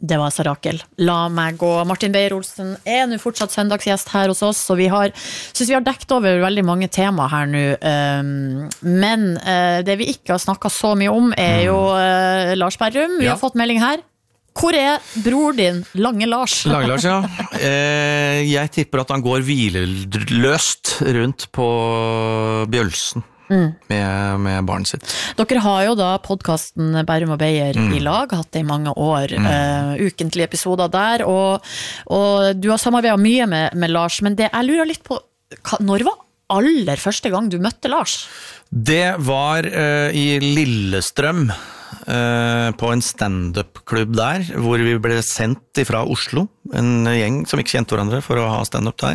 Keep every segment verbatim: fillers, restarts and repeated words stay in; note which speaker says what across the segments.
Speaker 1: Det var altså Rakel. La meg gå. Martin Beyer-Olsen er nå fortsatt søndagsgjest her hos oss, og vi har, synes vi har dekket over veldig mange tema her nå. Men det vi ikke har snakket så mye om er jo Lars Berrum. Vi har fått melding her. Hvor er bror din, Lange Lars?
Speaker 2: Lange Lars, ja. Jeg tipper at han går hvileløst rundt på Bjølsen. Mm. Med, med barnet sitt.
Speaker 1: Dere har jo da podcasten Berrum og Beyer mm. i lag, hatt det i mange år, mm. uh, ukentlige episoder der, og, og du har samarbeidet mye med, med Lars, men det, jeg lurer litt på, når var aller første gang du møtte Lars?
Speaker 2: Det var uh, i Lillestrøm, uh, på en stand-up-klubb der, hvor vi ble sendt fra Oslo, en gjeng som ikke kjente hverandre for å ha stand-up der.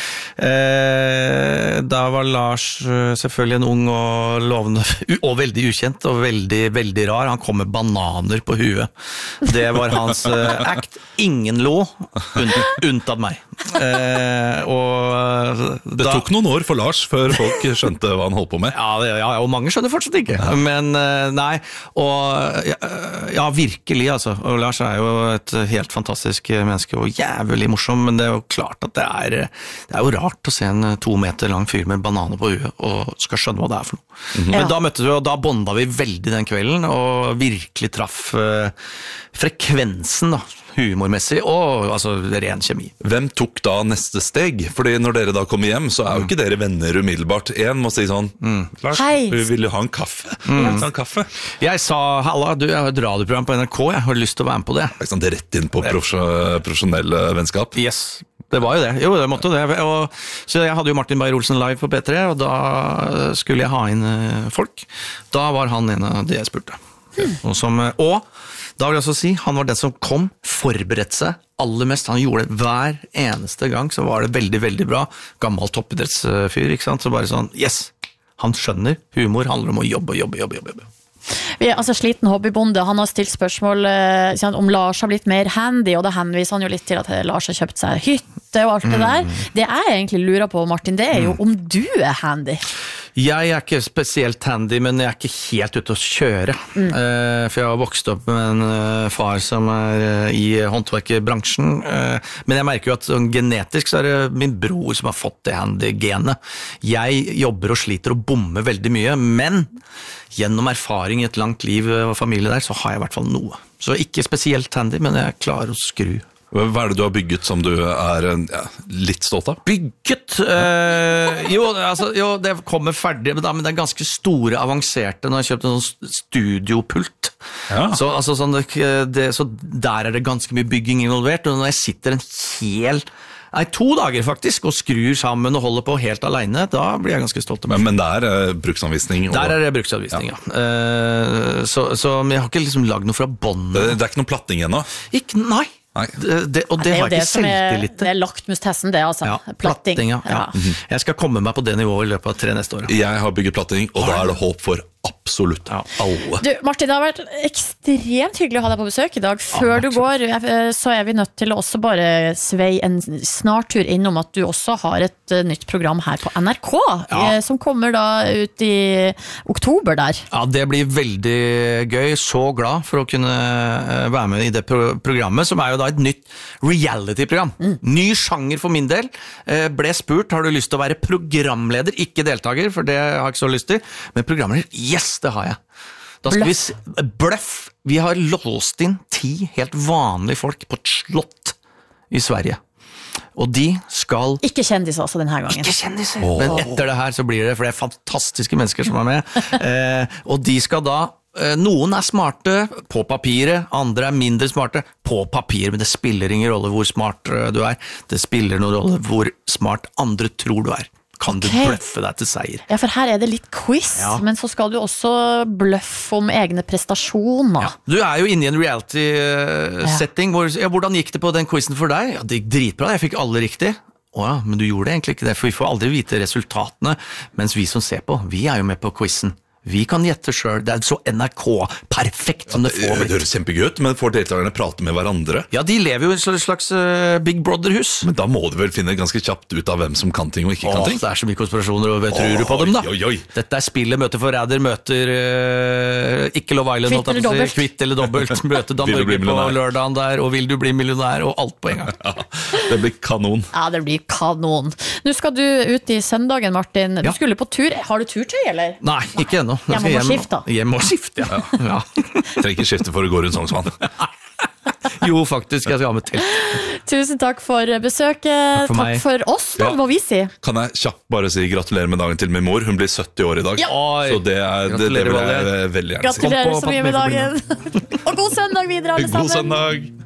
Speaker 2: Eh, da var Lars selvfølgelig en ung og lovende, og veldig ukjent, og veldig, veldig rar. Han kom med bananer på huet. Det var hans uh, act. Ingen lo, unt, unntatt meg. Eh, og
Speaker 3: det da, tok noen år for Lars før folk skjønte hva han holdt på med.
Speaker 2: Ja, det, ja og mange skjønner fortsatt ikke. Men uh, nei, og ja, ja, virkelig altså. Og Lars er jo et helt fantastisk menneske, og jævlig morsom, men det er jo klart at det er, det er jo rart å se en to meter lang fyr med bananer på huet og skal skjønne hva det er for noe. Mm-hmm. Men ja. da møttes vi, og da bonda vi veldig den kvelden, og virkelig traff uh, frekvensen da, humormessig, og altså ren kjemi.
Speaker 3: Hvem tok da neste steg? Fordi når dere da kommer hjem, så er jo ikke dere venner umiddelbart. En må si sånn, mm. Lars,
Speaker 1: Hei.
Speaker 3: vi vil jo ha en kaffe. Mm. Ha en kaffe.
Speaker 2: Jeg sa, halla, du, jeg har et radioprogram på N R K, jeg har lyst til å være med på det.
Speaker 3: Det er sånn, det er rett inn på profesjonelle vennskap.
Speaker 2: Yes, det var jo det. Jo, det måtte det. Og, så jeg hadde jo Martin Beyer-Olsen live på P tre, og da skulle jeg ha inn folk. Da var han en av de jeg spurte. Mm. Og, som, og da vil jeg også si, han var den som kom, forberedt seg aller mest. Han gjorde det hver eneste gang, så var det veldig, veldig bra. Gammel toppidrettsfyr, ikke sant? Så bare sånn, yes, han skjønner. Humor handler om å jobbe, jobbe, jobbe, jobbe, jobbe.
Speaker 1: Vi er altså sliten hobbybonde. Han har stilt spørsmål eh, om Lars har blitt mer handy, og da henviser han jo litt til at Lars har kjøpt seg hytte og alt det der. Det jeg egentlig lurer på, Martin, det er jo om du er handy.
Speaker 2: Jeg er ikke spesielt handy, men jeg er ikke helt ute å kjøre. Mm. Uh, for jeg har vokst opp med en uh, far som er uh, i håndverkerbransjen. Uh, men jeg merker jo at sånn, genetisk så er det min bror som har fått det handy-genet. Jeg jobber og sliter og bommer veldig mye, men gjennom erfaring i et langt liv og familie der, så har jeg i hvert fall noe. Så ikke spesielt handy, men jeg klarer å skru.
Speaker 3: Hva er det du har bygget som du er ja, litt stolt av?
Speaker 2: Bygget? Øh, jo, altså, jo, det kommer ferdig, men, da, men det er ganske store, avanserte. Når jeg kjøpte en sånn studiopult. Ja. Så, altså, sånn, det, det, så der er det ganske mye bygging involvert, og når jeg sitter en hel... Nei, to dager faktisk, og skrur sammen og holder på helt alene, da blir jeg ganske stolt av meg.
Speaker 3: Men, men der er bruksanvisning? Og...
Speaker 2: Der er det bruksanvisning, ja. ja. Uh, så, så men jeg har ikke liksom lagd noe fra bånd.
Speaker 3: Det, det er ikke noe platting ennå?
Speaker 2: Ikke, nei. Det, det, og det, det har ikke selvtillit.
Speaker 1: Det er laktmustesten det, altså.
Speaker 2: Ja,
Speaker 1: platting.
Speaker 2: platting ja. Ja. Mm-hmm. Jeg skal komme meg på det nivået i løpet av tre neste år.
Speaker 3: Jeg har bygget platting, og da er det håp for absolutt ja. alle.
Speaker 1: Du, Martin, det har vært ekstremt hyggelig å ha deg på besøk i dag. Før ja, du går, så er vi nødt til å også bare svei en snartur innom at du også har et nytt program her på N R K, ja. som kommer da ut i oktober der.
Speaker 2: Ja, det blir veldig gøy. Så glad for å kunne være med i det programmet, som er jo da et nytt reality-program. Mm. Ny sjanger for min del. Ble spurt, har du lyst til å være programleder? Ikke deltaker, for det har jeg ikke så lyst til. Men programleder, yes, det har jeg. Da skal Bløff. vi Bløff. Vi har låst inn ti helt vanlige folk på et slott i Sverige. Og de skal...
Speaker 1: Ikke kjendiser altså denne gangen.
Speaker 2: Ikke kjendiser. Oh. Men etter det her så blir det, for det er fantastiske mennesker som er med. eh, og de skal da noen er smarte på papiret, andre er mindre smarte på papiret, men det spiller ingen rolle hvor smart du er. Det spiller noen rolle hvor smart andre tror du er. Kan okay. du bløffe deg til seier?
Speaker 1: Ja, for her er det litt quiz, ja. men så skal du også bløffe om egne prestasjoner. Ja.
Speaker 2: Du er jo inne i en reality-setting. Hvor, ja, hvordan gikk det på den quizen for deg? Ja, det gikk dritbra, jeg fikk alle riktig. Åja, men du gjorde egentlig ikke det, for vi får aldri vite resultatene, mens vi som ser på, vi er jo med på quizen. Vi kan gjette selv. Det er så N R K-perfekt som det
Speaker 3: Det
Speaker 2: får
Speaker 3: det
Speaker 2: blitt.
Speaker 3: høres kjempegøy ut, men får deltakerne prate med hverandre?
Speaker 2: Ja, de lever jo i et slags uh, Big Brother-hus.
Speaker 3: Men da må du vel finne ganske kjapt ut av hvem som kan ting og ikke kan
Speaker 2: Åh,
Speaker 3: ting?
Speaker 2: det er så mye konspirasjoner, og tror du på dem da?
Speaker 3: Oi, oi, oi.
Speaker 2: Dette er spillet Møter forræder, møter uh, ikke Love Island,
Speaker 1: Kvitt
Speaker 2: holdt jeg på å
Speaker 1: eller
Speaker 2: si.
Speaker 1: dobbelt.
Speaker 2: Kvitt eller dobbelt, møter Dan
Speaker 3: Vil du bli
Speaker 2: Børge på
Speaker 3: millionær?
Speaker 2: lørdagen der, og vil du bli millionær, og alt på en gang.
Speaker 3: Ja, det blir kanon.
Speaker 1: Ja, det blir kanon. Nå skal du ut i søndagen, Martin. Du
Speaker 2: Ja.
Speaker 1: skulle på tur. Har du turtøy, eller?
Speaker 2: Nei, ikke ennå. Jeg
Speaker 1: Hjem
Speaker 2: skal
Speaker 1: og skifte, da.
Speaker 2: Hjem og skifte, ja. ja.
Speaker 3: Trenger ikke skifte for å gå rundt Sognsvann.
Speaker 2: Jo, faktisk, jeg skal ha med telt.
Speaker 1: Tusen takk for besøket.
Speaker 2: Takk for meg.
Speaker 1: Takk for oss, da,
Speaker 3: Ja.
Speaker 1: må vi si.
Speaker 3: Kan jeg kjapt bare si gratulerer med dagen til min mor? Hun blir sytti år i dag.
Speaker 1: Ja.
Speaker 2: Oi.
Speaker 3: Så det, er, det, det
Speaker 2: Gratulerer,
Speaker 3: vil
Speaker 2: Valje.
Speaker 3: jeg veldig gjerne si.
Speaker 1: Gratulerer
Speaker 2: Kom på
Speaker 1: så mye med
Speaker 2: Pantomime
Speaker 1: dagen. Og god søndag videre, alle sammen.
Speaker 3: God søndag!